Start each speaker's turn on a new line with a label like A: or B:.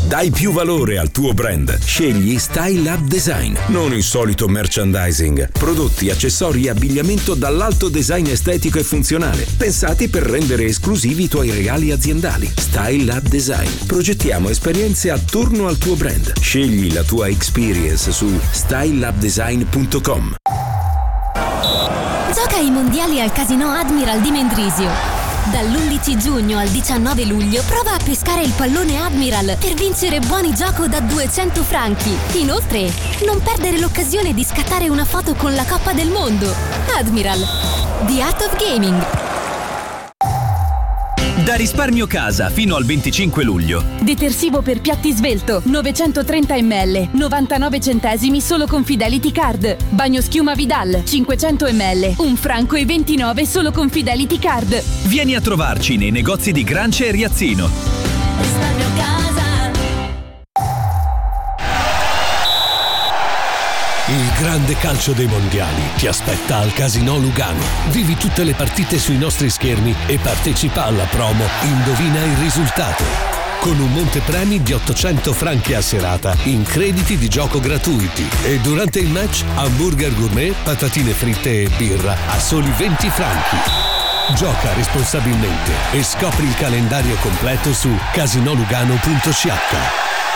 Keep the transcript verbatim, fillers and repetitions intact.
A: Dai più valore al tuo brand. Scegli Style Lab Design. Non il solito merchandising. Prodotti, accessori e abbigliamento dall'alto design estetico e funzionale, pensati per rendere esclusivi i tuoi regali aziendali. Style Lab Design. Progettiamo esperienze attorno al tuo brand. Scegli la tua experience su style lab design punto com.
B: Gioca ai mondiali al Casino Admiral di Mendrisio. Dall'undici giugno al diciannove luglio prova a pescare il pallone Admiral per vincere buoni gioco da duecento franchi. Inoltre, non perdere l'occasione di scattare una foto con la Coppa del Mondo. Admiral, The Art of Gaming.
C: Da Risparmio Casa fino al venticinque luglio.
D: Detersivo per piatti Svelto novecentotrenta millilitri, novantanove centesimi solo con Fidelity Card. Bagno schiuma Vidal cinquecento millilitri, un franco e ventinove solo con Fidelity Card.
C: Vieni a trovarci nei negozi di Grancia e Riazzino.
B: Risparmio Casa.
E: Il grande calcio dei mondiali ti aspetta al Casino Lugano. Vivi tutte le partite sui nostri schermi e partecipa alla promo Indovina il risultato, con un montepremi di ottocento franchi a serata in crediti di gioco gratuiti e durante il match hamburger gourmet, patatine fritte e birra a soli venti franchi. Gioca responsabilmente e scopri il calendario completo su casinolugano punto c h.